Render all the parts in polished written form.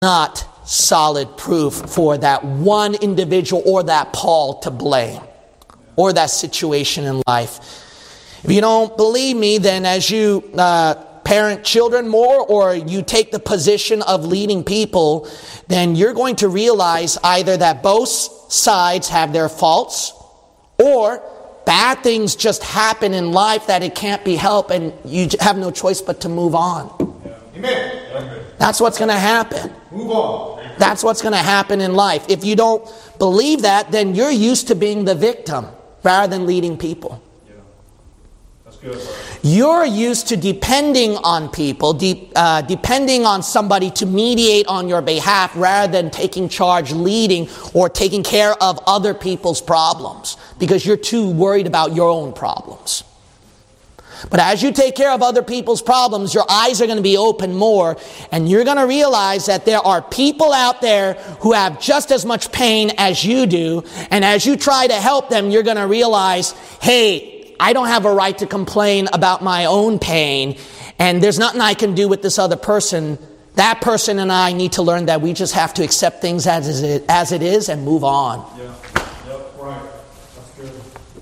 not solid proof for that one individual or that Paul to blame or that situation in life. If you don't believe me, then as you parent children more, or you take the position of leading people, then you're going to realize either that both sides have their faults, or bad things just happen in life that it can't be helped, and you have no choice but to move on. Amen. That's what's going to happen. Move on. That's what's going to happen in life. If you don't believe that, then you're used to being the victim rather than leading people. Yeah. That's good. You're used to depending on people, depending on somebody to mediate on your behalf rather than taking charge, leading, or taking care of other people's problems because you're too worried about your own problems. But as you take care of other people's problems, your eyes are going to be open more, and you're going to realize that there are people out there who have just as much pain as you do, and as you try to help them, you're going to realize, hey, I don't have a right to complain about my own pain, and there's nothing I can do with this other person. That person and I need to learn that we just have to accept things as it is and move on. Yeah. Yep. Right. That's good.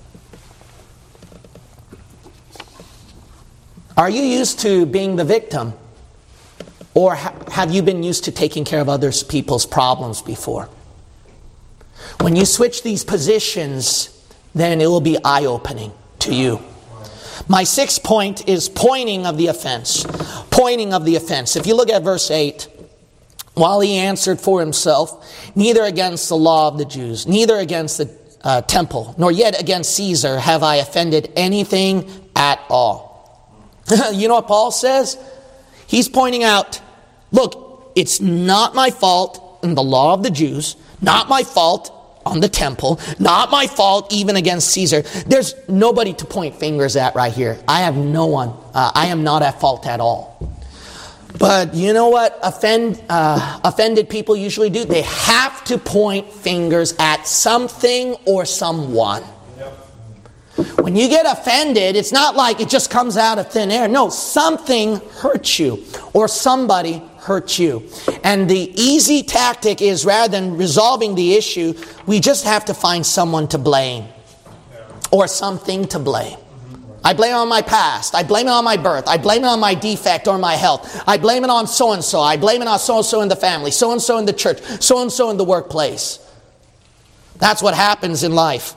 Are you used to being the victim? Or have you been used to taking care of other people's problems before? When you switch these positions, then it will be eye-opening to you. My sixth point is pointing of the offense. Pointing of the offense. If you look at verse 8, while he answered for himself, neither against the law of the Jews, neither against the temple, nor yet against Caesar have I offended anything at all. You know what Paul says? He's pointing out, look, it's not my fault in the law of the Jews, not my fault on the temple, not my fault even against Caesar. There's nobody to point fingers at right here. I have no one. I am not at fault at all. But you know what offended people usually do? They have to point fingers at something or someone. When you get offended, it's not like it just comes out of thin air. No, something hurts you or somebody hurt you. And the easy tactic is, rather than resolving the issue, we just have to find someone to blame or something to blame. I blame it on my past. I blame it on my birth. I blame it on my defect or my health. I blame it on so-and-so. I blame it on so-and-so in the family, so-and-so in the church, so-and-so in the workplace. That's what happens in life.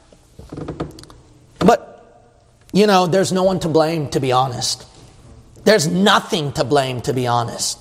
But, you know, there's no one to blame, to be honest. There's nothing to blame, to be honest.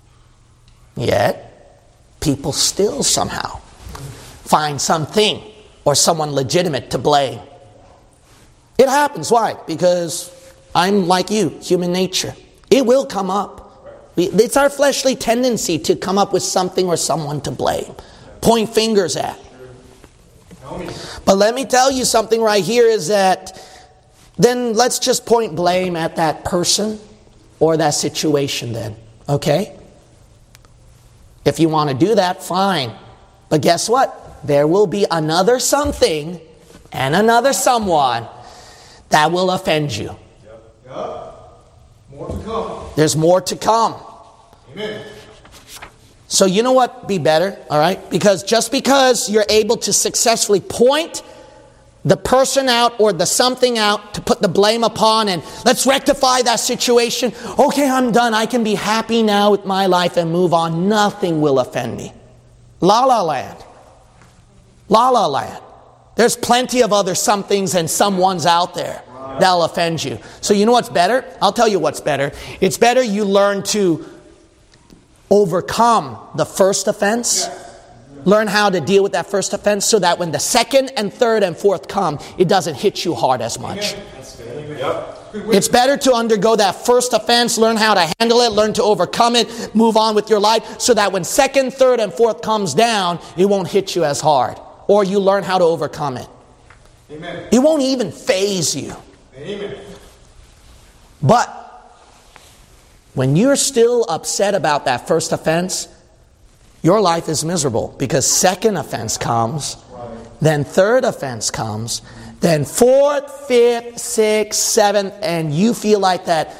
Yet, people still somehow find something or someone legitimate to blame. It happens. Why? Because I'm like you, human nature. It will come up. It's our fleshly tendency to come up with something or someone to blame, point fingers at. But let me tell you something right here is that then let's just point blame at that person or that situation then. Okay? If you want to do that, fine. But guess what? There will be another something and another someone that will offend you. More to come. There's more to come. Amen. So you know what? Be better, all right? Because just because you're able to successfully point the person out or the something out to put the blame upon and let's rectify that situation. Okay, I'm done. I can be happy now with my life and move on. Nothing will offend me. La la land. La la land. There's plenty of other somethings and someones out there that'll offend you. So you know what's better? I'll tell you what's better. It's better you learn to overcome the first offense. Learn how to deal with that first offense so that when the second and third and fourth come, it doesn't hit you hard as much. It's better to undergo that first offense, learn how to handle it, learn to overcome it, move on with your life so that when second, third, and fourth comes down, it won't hit you as hard. Or you learn how to overcome it. Amen. It won't even faze you. Amen. But when you're still upset about that first offense, your life is miserable because second offense comes, then third offense comes, then fourth, fifth, sixth, seventh, and you feel like that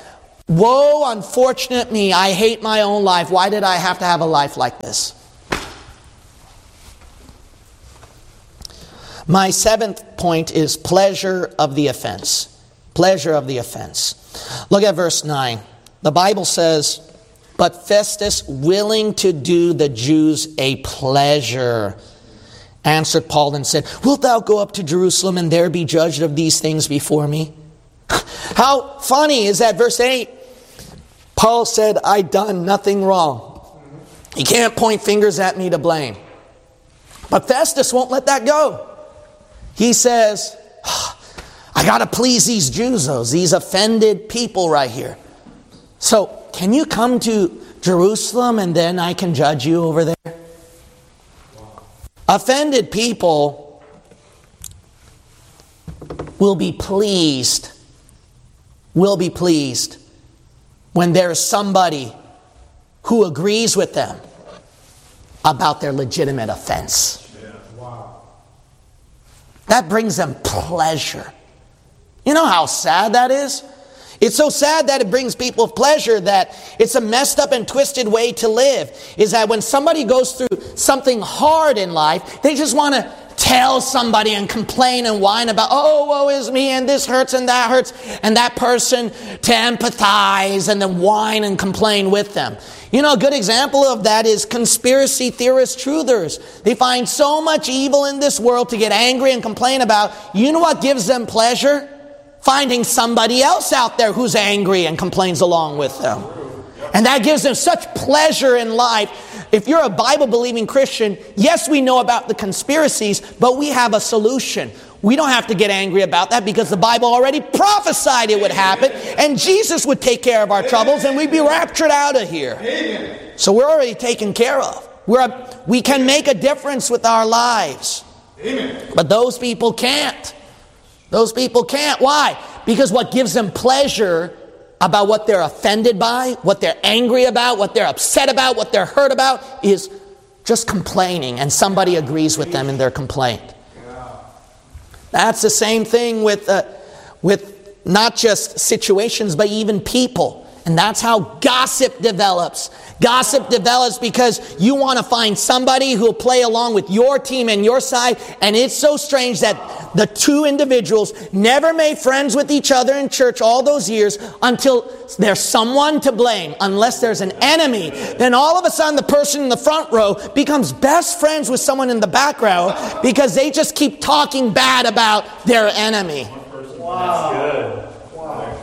Woe, unfortunate me. I hate my own life. Why did I have to have a life like this? My 7th point is pleasure of the offense. Pleasure of the offense. Look at verse 9. The Bible says, but Festus, willing to do the Jews a pleasure, answered Paul and said, wilt thou go up to Jerusalem and there be judged of these things before me? How funny is that verse 8? Paul said, I done nothing wrong. You can't point fingers at me to blame. But Festus won't let that go. He says, I got to please these Jews, these offended people right here. So, can you come to Jerusalem and then I can judge you over there? Offended people will be pleased when there is somebody who agrees with them about their legitimate offense. That brings them pleasure. You know how sad that is? It's so sad that it brings people pleasure that it's a messed up and twisted way to live. Is that when somebody goes through something hard in life, they just want to tell somebody and complain and whine about, oh, woe is me, and this hurts and that hurts, and that person to empathize and then whine and complain with them. You know, a good example of that is conspiracy theorist truthers. They find so much evil in this world to get angry and complain about. You know what gives them pleasure? Finding somebody else out there who's angry and complains along with them. And that gives them such pleasure in life. If you're a Bible-believing Christian, yes, we know about the conspiracies, but we have a solution. We don't have to get angry about that because the Bible already prophesied it would happen, and Jesus would take care of our troubles, and we'd be raptured out of here. So we're already taken care of. We can make a difference with our lives. But those people can't. Those people can't. Why? Because what gives them pleasure about what they're offended by, what they're angry about, what they're upset about, what they're hurt about, is just complaining, and somebody agrees with them in their complaint. That's the same thing with not just situations, but even people. And that's how gossip develops. Gossip develops because you want to find somebody who will play along with your team and your side. And it's so strange that the two individuals never made friends with each other in church all those years until there's someone to blame. Unless there's an enemy, then all of a sudden the person in the front row becomes best friends with someone in the back row because they just keep talking bad about their enemy. Wow. That's good. Wow.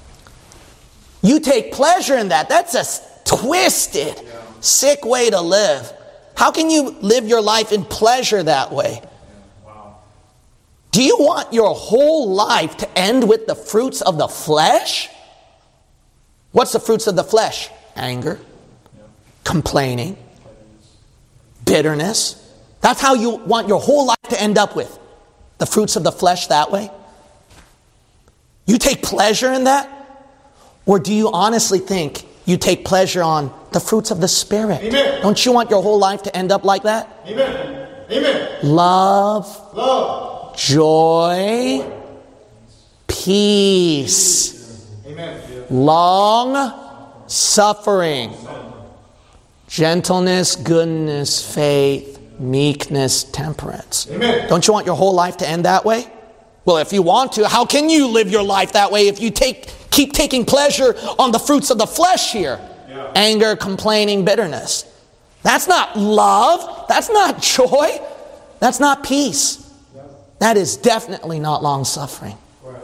You take pleasure in that. That's a twisted, sick way to live. How can you live your life in pleasure that way? Wow. Do you want your whole life to end with the fruits of the flesh? What's the fruits of the flesh? Anger, complaining, bitterness. That's how you want your whole life to end up with. The fruits of the flesh that way? You take pleasure in that? Or do you honestly think you take pleasure on the fruits of the Spirit? Amen. Don't you want your whole life to end up like that? Amen. Amen. Love. Joy. Peace. Amen. Long suffering. Gentleness, goodness, faith, meekness, temperance. Amen. Don't you want your whole life to end that way? Well, if you want to, how can you live your life that way if you keep taking pleasure on the fruits of the flesh here? Yeah. Anger, complaining, bitterness. That's not love. That's not joy. That's not peace. Yeah. That is definitely not long suffering. Right.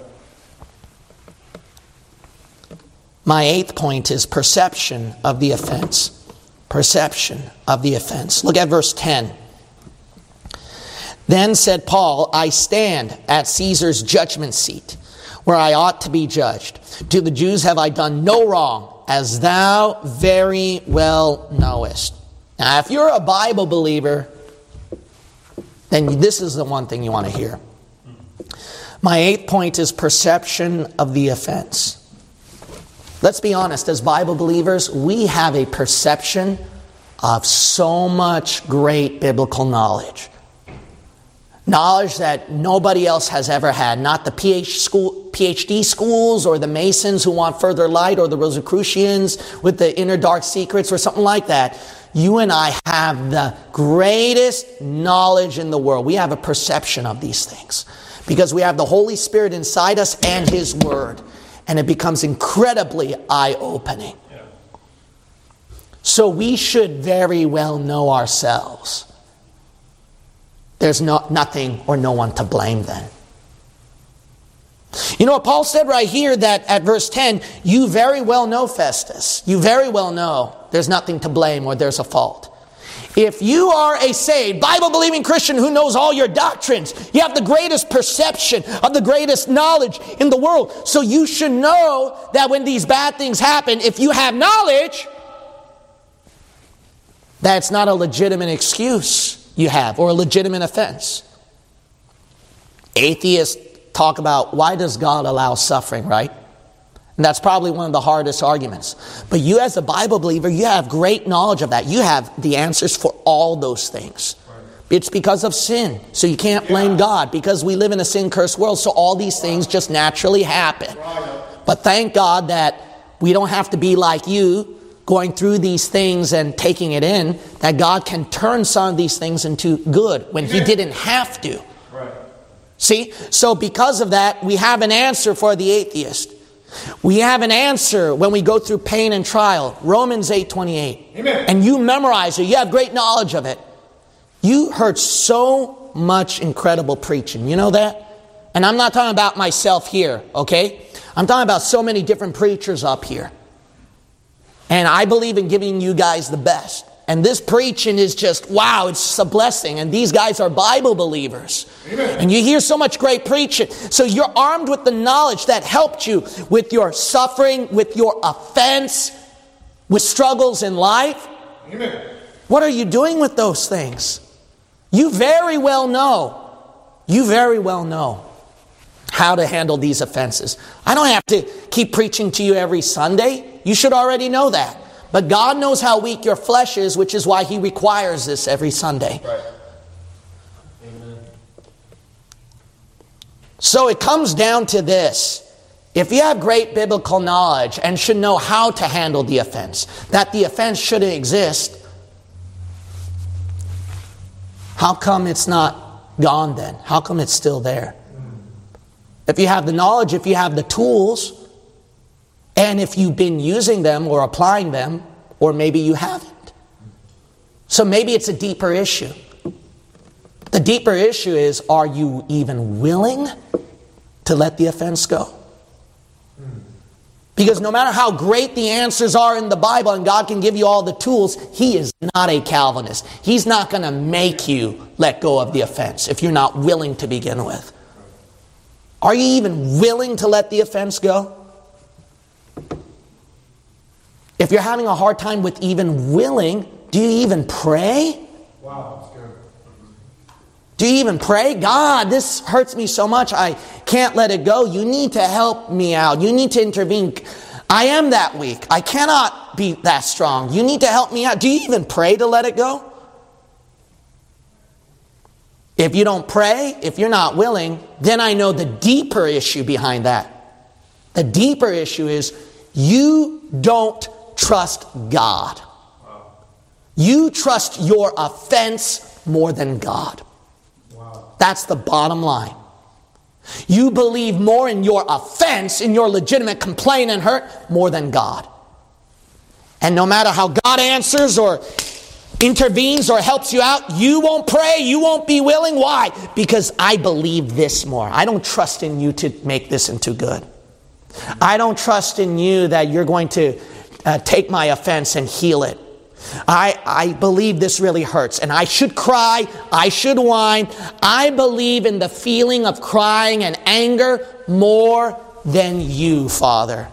My 8th point is perception of the offense. Perception of the offense. Look at verse 10. Then said Paul, I stand at Caesar's judgment seat, where I ought to be judged. To the Jews have I done no wrong, as thou very well knowest. Now, if you're a Bible believer, then this is the one thing you want to hear. My 8th point is perception of the offense. Let's be honest, as Bible believers, we have a perception of so much great biblical knowledge. Knowledge that nobody else has ever had. Not the PhD schools or the Masons who want further light, or the Rosicrucians with the inner dark secrets or something like that. You and I have the greatest knowledge in the world. We have a perception of these things because we have the Holy Spirit inside us and His Word. And it becomes incredibly eye-opening. Yeah. So we should very well know ourselves. There's nothing or no one to blame then. You know what Paul said right here, that at verse 10, you very well know, Festus, you very well know there's nothing to blame or there's a fault. If you are a saved, Bible-believing Christian who knows all your doctrines, you have the greatest perception of the greatest knowledge in the world. So you should know that when these bad things happen, if you have knowledge, that's not a legitimate excuse you have, or a legitimate offense. Atheists talk about, why does God allow suffering, right? And that's probably one of the hardest arguments. But you as a Bible believer, you have great knowledge of that. You have the answers for all those things. It's because of sin. So you can't blame God, because we live in a sin-cursed world. So all these things just naturally happen. But thank God that we don't have to be like you, going through these things and taking it in, that God can turn some of these things into good when He didn't have to. Right. See? So because of that, we have an answer for the atheist. We have an answer when we go through pain and trial. Romans 8:28. Amen. And you memorize it. You have great knowledge of it. You heard so much incredible preaching. You know that? And I'm not talking about myself here, okay? I'm talking about so many different preachers up here. And I believe in giving you guys the best. And this preaching is just, wow, it's just a blessing. And these guys are Bible believers. Amen. And you hear so much great preaching. So you're armed with the knowledge that helped you with your suffering, with your offense, with struggles in life. Amen. What are you doing with those things? You very well know. You very well know how to handle these offenses. I don't have to keep preaching to you every Sunday. You should already know that. But God knows how weak your flesh is, which is why He requires this every Sunday. Right. Amen. So it comes down to this. If you have great biblical knowledge and should know how to handle the offense, that the offense shouldn't exist, how come it's not gone then? How come it's still there? If you have the knowledge, if you have the tools, and if you've been using them or applying them, or maybe you haven't. So maybe it's a deeper issue. The deeper issue is, are you even willing to let the offense go? Because no matter how great the answers are in the Bible and God can give you all the tools, He is not a Calvinist. He's not going to make you let go of the offense if you're not willing to begin with. Are you even willing to let the offense go? If you're having a hard time with even willing, do you even pray? Wow, that's good. Do you even pray? God, this hurts me so much, I can't let it go. You need to help me out. You need to intervene. I am that weak. I cannot be that strong. You need to help me out. Do you even pray to let it go? If you don't pray, if you're not willing, then I know the deeper issue behind that. The deeper issue is you don't trust God. You trust your offense more than God. That's the bottom line. You believe more in your offense, in your legitimate complaint and hurt, more than God. And no matter how God answers or intervenes or helps you out, you won't pray, you won't be willing. Why? Because I believe this more. I don't trust in you to make this into good. I don't trust in you that you're going to take my offense and heal it. I believe this really hurts, and I should cry, I should whine. I believe in the feeling of crying and anger more than you, Father.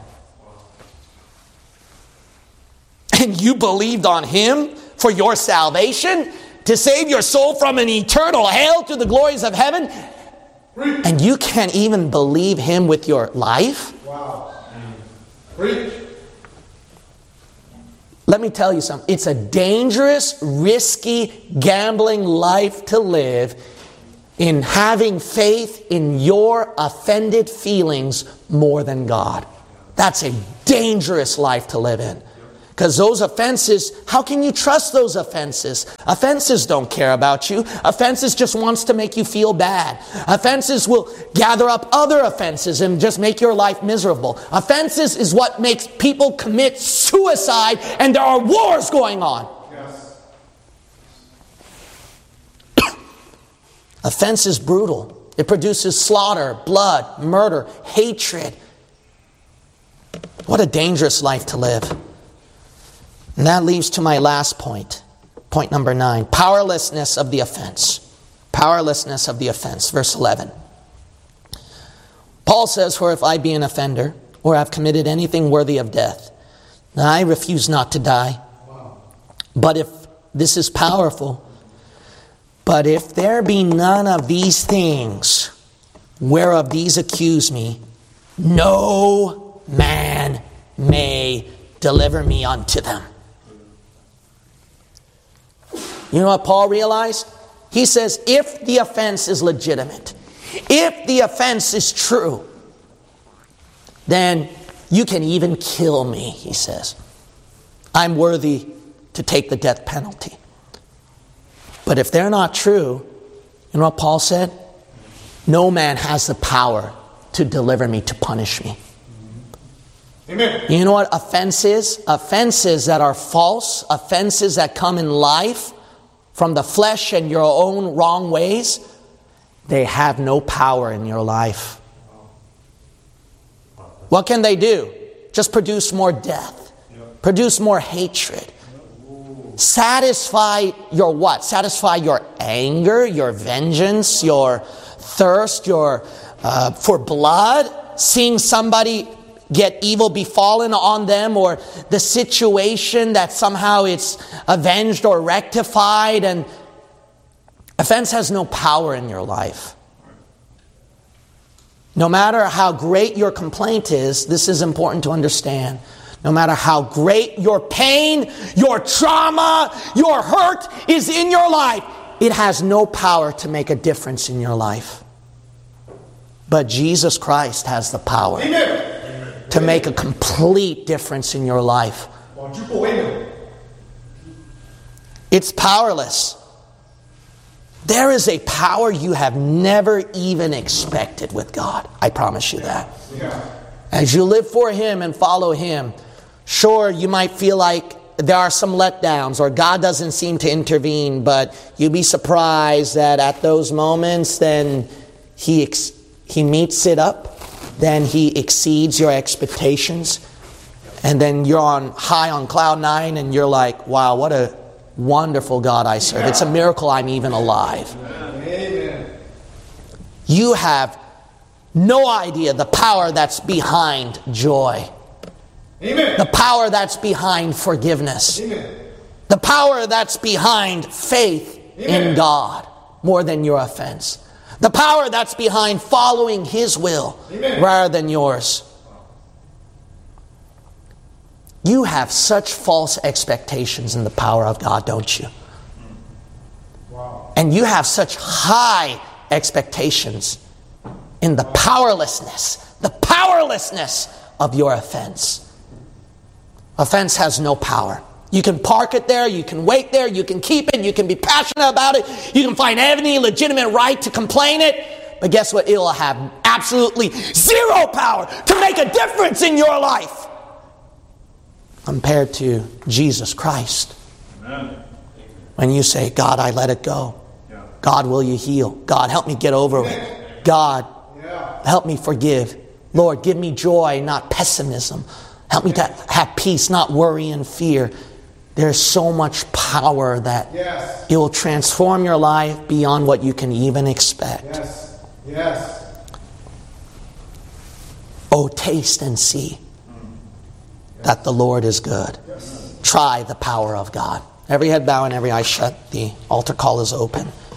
And you believed on Him for your salvation, to save your soul from an eternal hell to the glories of heaven, and you can't even believe Him with your life? Wow. Preach. Let me tell you something. It's a dangerous, risky, gambling life to live in having faith in your offended feelings more than God. That's a dangerous life to live in. Because those offenses, how can you trust those offenses? Offenses don't care about you. Offenses just wants to make you feel bad. Offenses will gather up other offenses and just make your life miserable. Offenses is what makes people commit suicide, and there are wars going on. Yes. Offense is brutal. It produces slaughter, blood, murder, hatred. What a dangerous life to live. And that leads to my last point. Point number 9. Powerlessness of the offense. Powerlessness of the offense. Verse 11. Paul says, "For if I be an offender, or have committed anything worthy of death, I refuse not to die. But if this is powerful, but if there be none of these things whereof these accuse me, no man may deliver me unto them." You know what Paul realized? He says, if the offense is legitimate, if the offense is true, then you can even kill me, he says. I'm worthy to take the death penalty. But if they're not true, you know what Paul said? No man has the power to deliver me, to punish me. Amen. You know what offense is? Offenses that are false, offenses that come in life from the flesh and your own wrong ways, they have no power in your life. What can they do? Just produce more death. Produce more hatred. Satisfy your what? Satisfy your anger, your vengeance, your thirst, your for blood. Seeing somebody get evil befallen on them, or the situation that somehow it's avenged or rectified. And offense has no power in your life. No matter how great your complaint is, this is important to understand. No matter how great your pain, your trauma, your hurt is in your life, it has no power to make a difference in your life. But Jesus Christ has the power. Amen. To make a complete difference in your life. It's powerless. There is a power you have never even expected with God. I promise you that. As you live for Him and follow Him, sure, you might feel like there are some letdowns or God doesn't seem to intervene, but you'd be surprised that at those moments, then He meets it up. Then He exceeds your expectations. And then you're on high on cloud 9 and you're like, wow, what a wonderful God I serve. It's a miracle I'm even alive. Amen. You have no idea the power that's behind joy. Amen. The power that's behind forgiveness. Amen. The power that's behind faith in God more than your offense. The power that's behind following His will rather than yours. You have such false expectations in the power of God, don't you? Wow. And you have such high expectations in the powerlessness of your offense. Offense has no power. You can park it there, you can wait there, you can keep it, you can be passionate about it, you can find any legitimate right to complain it, but guess what? It will have absolutely zero power to make a difference in your life compared to Jesus Christ. Amen. When you say, God, I let it go. Yeah. God, will you heal? God, help me get over it. God, help me forgive. Lord, give me joy, not pessimism. Help me to have peace, not worry and fear. There's so much power that it will transform your life beyond what you can even expect. Yes. Oh, taste and see that the Lord is good. Try the power of God. Every head bow and every eye shut. The altar call is open.